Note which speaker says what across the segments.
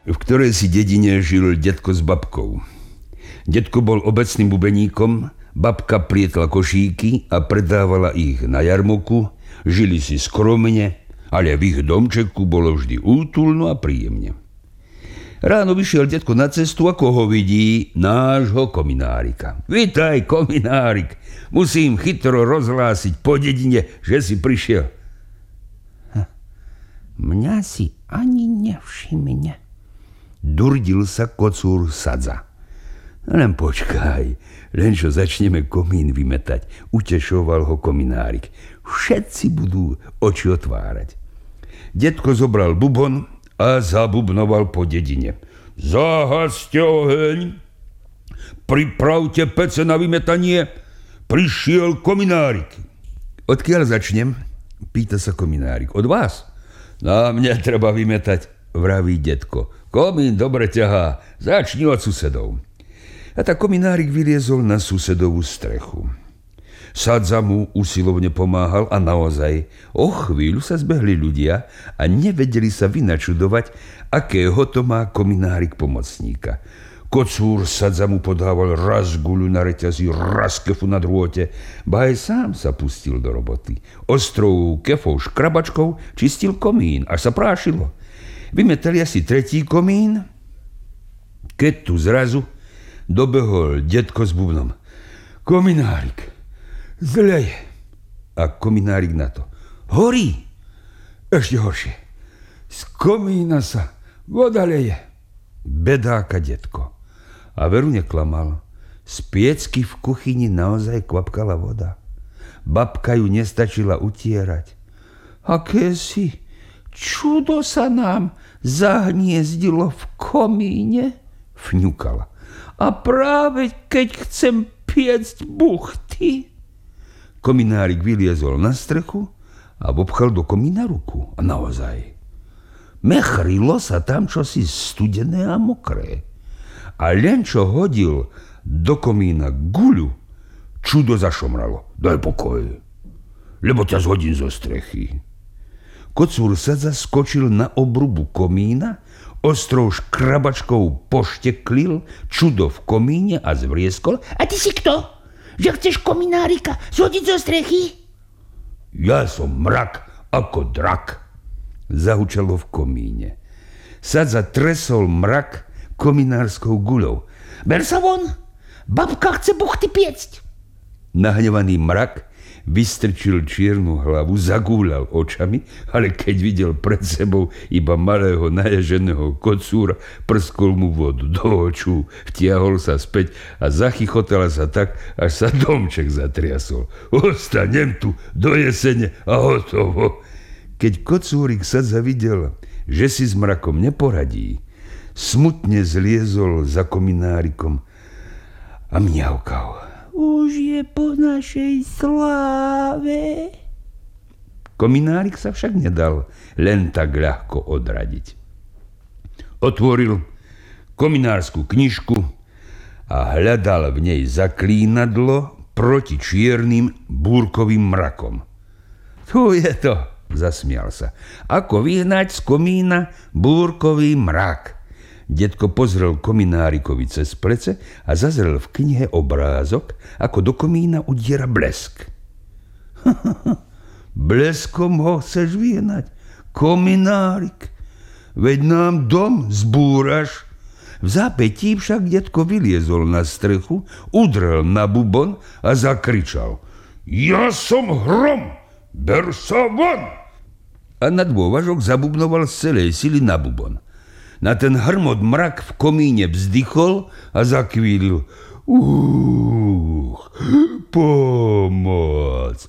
Speaker 1: v ktorej si dedine žil detko s babkou. Detko bol obecným bubeníkom, babka plietla košíky a predávala ich na jarmoku, žili si skromne, ale v ich domčeku bolo vždy útulno a príjemne. Ráno vyšiel detko na cestu, ako ho vidí nášho kominárika. Vitaj, kominárik, musím chytro rozhlásiť po dedine, že si prišiel.
Speaker 2: Mňa si ani nevšimne.
Speaker 1: Durdil sa kocúr Sadza. Len počkaj, len čo začneme komín vymetať, utešoval ho kominárik. Všetci budú oči otvárať. Detko zobral bubon a zabubnoval po dedine. Zahaste oheň, pripravte pece na vymetanie, prišiel kominárik. Odkiaľ začnem? Pýta sa kominárik. Od vás? Na mne treba vymetať, vraví detko. Komín dobre ťahá, začni od susedov. A tak kominárik vyliezol na susedovú strechu. Sadza mu usilovne pomáhal a naozaj o chvíľu sa zbehli ľudia a nevedeli sa vynačudovať, akého to má kominárik pomocníka. Kocúr Sadza mu podával raz guľu na reťazi, raz kefu na drôte, ba aj sám sa pustil do roboty. Ostrou kefou škrabačkou čistil komín, až sa prášilo. Vymetali asi tretí komín, keď tu zrazu dobehol detko s bubnom. Kominárik, zle je. A kominárik na to. Horí. Ešte horšie. Z komína sa voda leje. Bedáka detko. A veru neklamal. Z piecky v kuchyni naozaj kvapkala voda. Babka ju nestačila utierať. Akési čudo sa nám zahniezdilo v komíne, fňukala. A práve keď chcem piecť buchty. Kominárik vyliezol na strechu a obchal do komína ruku. A naozaj. Mechrilo sa tam čosi studené a mokré. A len čo hodil do komína guľu, čudo zašomralo. Daj pokoj, lebo ťa zhodím zo strechy. Kocúr Sadza skočil na obrubu komína, ostrou škrabačkou pošteklil čudo v komíne a zvrieskol.
Speaker 2: A ty si kto? Že chceš kominárika zhodiť zo strechy?
Speaker 1: Ja som mrak ako drak, zahučalo v komíne. Sadza tresol mrak kominárskou guľou.
Speaker 2: Ber sa von, babka chce buchty piecť.
Speaker 1: Nahnevaný mrak vystrčil čiernu hlavu, zagúľal očami, ale keď videl pred sebou iba malého naježeného kocúra, prskol mu vodu do očú, vtiahol sa späť a zachychotala sa tak, až sa domček zatriasol. Ostanem tu do jesene a hotovo. Keď kocúrik Sadza videl, že si s mrakom neporadí, smutne zliezol za kominárikom a mňaukal.
Speaker 2: Už je po našej sláve.
Speaker 1: Kominárik sa však nedal len tak ľahko odradiť. Otvoril kominárskú knižku a hľadal v nej zaklínadlo proti čiernym búrkovým mrakom. Tu je to, zasmial sa. Ako vyhnať z komína búrkový mrak? Detko pozrel kominárikovi cez plece a zazrel v knihe obrázok, ako do komína udiera blesk. Bleskom ho chceš vyhnať, kominárik? Veď nám dom zbúraš. V zápätí však detko vyliezol na strechu, udrel na bubon a zakričal. Ja som hrom, ber sa von! A na dôvažok zabubnoval z celej sily na bubon. Na ten hrmot mrak v komíne vzdychol a zakvílil. Pomoc,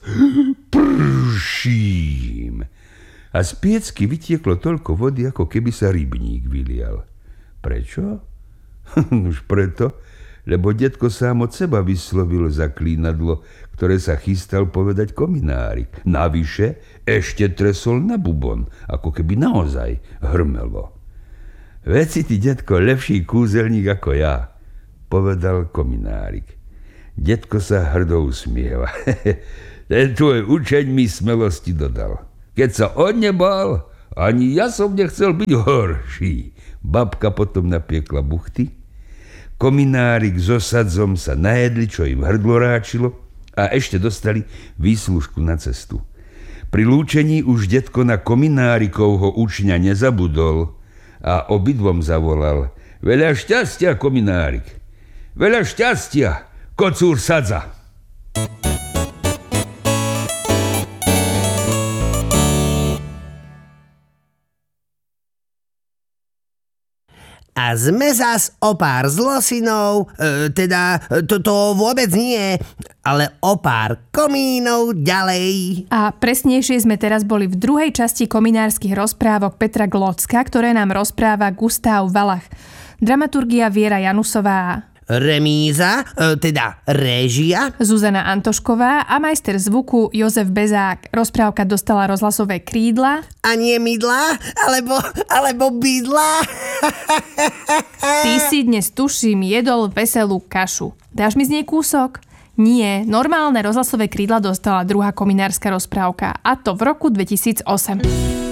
Speaker 1: prším. A z piecky vytieklo toľko vody, ako keby sa rybník vylial. Prečo? Už preto, lebo detko sám od seba vyslovil zaklínadlo, ktoré sa chystal povedať kominárik. Navyše ešte tresol na bubon, ako keby naozaj hrmelo. Veď si ty, detko, lepší kúzelník ako ja, povedal kominárik. Detko sa hrdo usmieva. Ten tvoj učeň mi smelosti dodal. Keď sa on nebal, Ani ja som nechcel byť horší. Babka potom napiekla buchty. Kominárik so Sadzom sa najedli, čo im hrdlo ráčilo, a ešte dostali výslužku na cestu. Pri lúčení už detko na Kominárikovho učňa nezabudol a obidvom zavolal: Veľa šťastia, Kominárik! Veľa šťastia, kocúr Sadza!
Speaker 3: A sme zas o pár zlosinov, to vôbec nie, ale o pár komínov ďalej.
Speaker 4: A presnejšie sme teraz boli v druhej časti kominárskych rozprávok Petra Glocka, ktoré nám rozpráva Gustav Valach. Dramaturgia Viera Janusová.
Speaker 3: Remíza, réžia.
Speaker 4: Zuzana Antošková a majster zvuku Jozef Bezák. Rozprávka dostala rozhlasové krídla.
Speaker 3: A nie mydla, alebo bydla.
Speaker 4: Ty si dnes, tuším, jedol veselú kašu. Dáš mi z nej kúsok? Nie, normálne rozhlasové krídla dostala druhá kominárska rozprávka, a to v roku 2008.